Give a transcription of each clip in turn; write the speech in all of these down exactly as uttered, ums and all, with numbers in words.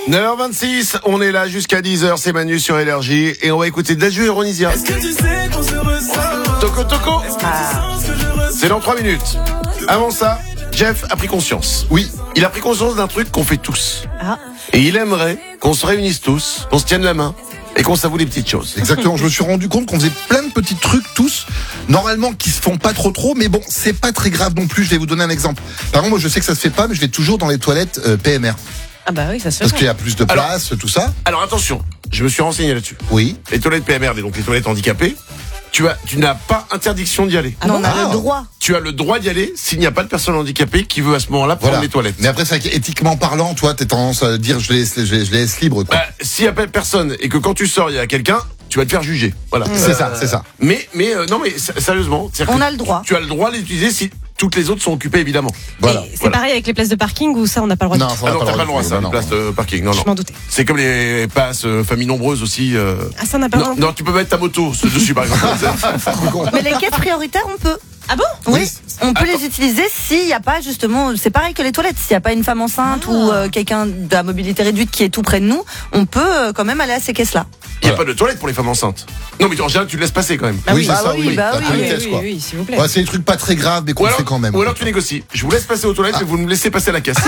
neuf heures vingt-six, on est là jusqu'à dix heures, c'est Manu sur Énergie et on va écouter Dadju et Ronisia. Est-ce que tu sais qu'on se ressent? Toco Toco, Ah. c'est dans trois minutes. Avant ça, Jeff a pris conscience. Oui, il a pris conscience d'un truc qu'on fait tous. Ah. Et il aimerait qu'on se réunisse tous, qu'on se tienne la main et qu'on s'avoue des petites choses. Exactement, je me suis rendu compte qu'on faisait plein de petits trucs tous, normalement qui se font pas trop trop, mais bon, c'est pas très grave non plus. Je vais vous donner un exemple. Par exemple, moi je sais que ça se fait pas, mais je vais toujours dans les toilettes euh, P M R. Ah bah oui, ça se fait. Parce qu'il y a plus de Alors- place, tout ça. Alors attention, je me suis renseigné là-dessus. Oui. Les toilettes P M R, donc les toilettes handicapées, tu as, tu n'as pas interdiction d'y aller. Ah non, on a Ah. le droit. Tu as le droit d'y aller s'il n'y a pas de personne handicapée qui veut à ce moment-là prendre Voilà. les toilettes. Mais après, c'est vrai qu'éthiquement parlant, toi, t'as tendance à dire je les laisse, je les, je les laisse libres, quoi. Bah, s'il n'y a pas personne et que quand tu sors il y a quelqu'un, tu vas te faire juger. Voilà. C'est ça, c'est ça. Mais, mais euh, non, mais s- sérieusement, c'est-à-dire On que a le droit. Tu as le droit de l'utiliser si toutes les autres sont occupées, évidemment. Voilà. Et c'est Voilà. pareil avec les places de parking où ça on n'a pas le droit Non, de... ça Ah va non, pas t'as le pas le droit, droit, ça, non, les places de parking. Non, Je non. m'en doutais. C'est comme les passes euh, familles nombreuses aussi. euh. Ah ça on n'a pas le Non, droit. non, tu peux mettre ta moto dessus, par exemple. Mais les caisses prioritaires, on peut. Ah bon? Oui, on peut Attends. les utiliser s'il n'y a pas justement, c'est pareil que les toilettes, s'il n'y a pas une femme enceinte Ah. ou euh, quelqu'un de la mobilité réduite qui est tout près de nous, on peut euh, quand même aller à ces caisses-là. Il n'y a pas de toilette pour les femmes enceintes. Non, mais en général, tu le laisses passer quand même. Bah oui, oui. c'est Bah ça, oui, oui. bah La oui, politesse, oui, quoi. oui, s'il vous plaît. Ouais, c'est des trucs pas très graves, mais qu'on Ou alors, fait quand même. ou alors tu négocies. Je vous laisse passer aux toilettes, mais vous me laissez passer à la caisse.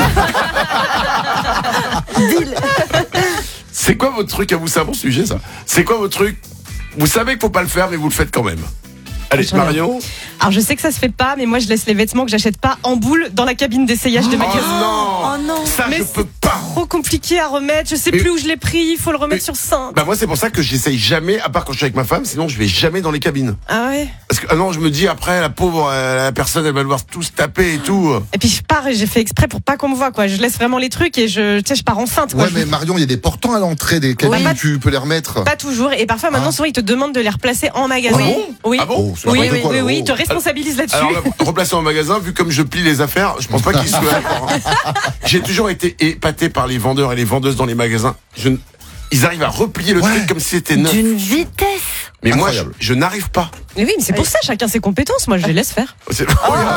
Deal. C'est quoi votre truc à vous? C'est un bon sujet, ça. C'est quoi votre truc? Vous savez qu'il faut pas le faire, mais vous le faites quand même. Allez, J'en ai un. Marion. Alors je sais que ça se fait pas, mais moi je laisse les vêtements que j'achète pas en boule dans la cabine d'essayage des Oh magasins. non, Oh non. Ça, Mais je c'est peux pas. Trop compliqué à remettre, je sais Mais- plus où je l'ai pris, il faut le remettre Mais- sur cintre. Bah moi c'est pour ça que j'essaye jamais, à part quand je suis avec ma femme, sinon je vais jamais dans les cabines. Ah ouais. Parce que ah non, je me dis après la pauvre euh, la personne elle va devoir tous taper et tout. Et puis je pars et j'ai fait exprès pour pas qu'on me voit quoi. Je laisse vraiment les trucs et je, tu sais, je pars enceinte quoi. Ouais, Je- mais Marion, il y a des portants à l'entrée des cabines, Oui. tu peux les remettre. Pas toujours. Et parfois maintenant Ah. souvent ils te demandent de les replacer en magasin. Ah bon Oui. Ah bon Oh, c'est Oui, n'importe oui, quoi, oui, là. oui, Oh. ils te responsabilisent là-dessus. Alors là, replacer en magasin, vu comme je plie les affaires, je pense pas qu'ils soient d'accord. hein. J'ai toujours été épaté par les vendeurs et les vendeuses dans les magasins. Je ne- Ils arrivent à replier le Ouais. truc comme si c'était neuf. D'une vitesse. Mais moi, je, Incroyable. je n'arrive pas. Mais oui, mais c'est pour ça, chacun ses compétences. Moi, je les laisse faire. C'est-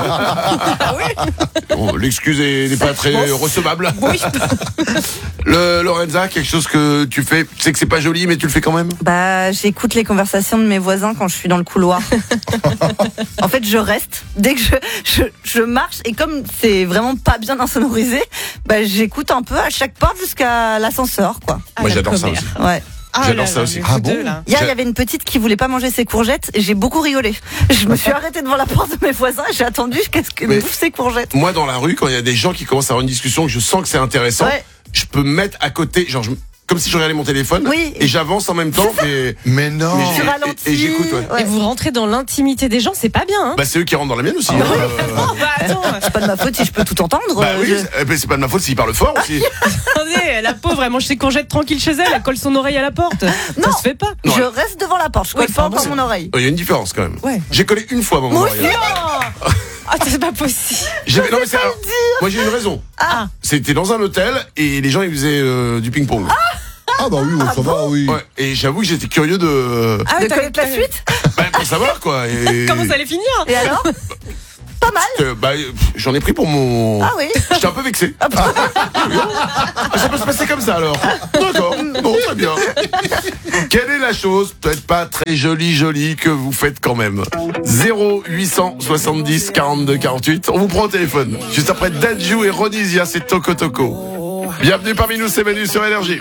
Bon, l'excuse est- n'est pas très recevable. Oui. Le Lorenza, quelque chose que tu fais, tu sais que c'est pas joli, mais tu le fais quand même. Bah, j'écoute les conversations de mes voisins quand je suis dans le couloir. En fait, je reste. Dès que je, je, je marche, et comme c'est vraiment pas bien insonorisé, bah, j'écoute un peu à chaque porte jusqu'à l'ascenseur, quoi. Ah, Moi, la j'adore ça commère. aussi. Ouais. Ah J'adore là ça là, aussi. mais Ah vous deux, bon là. Hier, il y J'ai- avait une petite qui voulait pas manger ses courgettes et j'ai beaucoup rigolé. Je me suis arrêtée devant la porte de mes voisins et j'ai attendu qu'est-ce qu'elle Mais- bouffe ses courgettes. Moi, dans la rue, quand il y a des gens qui commencent à avoir une discussion, que je sens que c'est intéressant, Ouais. je peux me mettre à côté, genre, je- comme si je regardais mon téléphone, Oui. et j'avance en même temps, mais, Mais non. Mais Tu Et- et- ralentis. et j'écoute, ouais. Ouais. Et vous rentrez dans l'intimité des gens, c'est pas bien. Hein. bah, c'est eux qui rentrent dans la mienne aussi. hein. Oh, bah attends, C'est pas de ma faute si je peux tout entendre. Bah euh, oui, je- c'est- eh ben, c'est pas de ma faute s'ils parlent fort aussi. attendez, la pauvre, elle mange ses courgettes tranquille chez elle, elle colle son oreille à la porte. Non. Ça se fait pas. Non. Je reste devant la porte, je colle Oui, pas pardon, encore c'est- mon oreille. Il y a une différence quand même. Ouais. J'ai collé une fois mon Moi oreille. Non. Ah, c'est pas possible. J'ai- Non, mais c'est alors, moi j'ai une raison. Ah. C'était dans un hôtel et les gens ils faisaient euh, du ping-pong. Ah bah oui, ouais, ça va, oui. Ouais, et j'avoue que j'étais curieux de, Ah, De t'as- connaître la t'as- suite bah, pour savoir quoi. Et, Comment ça allait finir? Et alors Pas mal. Euh, bah, pff, j'en ai pris pour mon. Ah oui. J'étais un peu vexé. Ah, ça peut se passer comme ça alors. D'accord. Bon, très bien. Quelle est la chose, peut-être pas très jolie, jolie, que vous faites quand même? zéro huit cent soixante-dix quarante-deux quarante-huit. On vous prend au téléphone. Juste après Dadju et Ronisia, c'est Toco Toco. Bienvenue parmi nous, c'est Manu sur Énergie.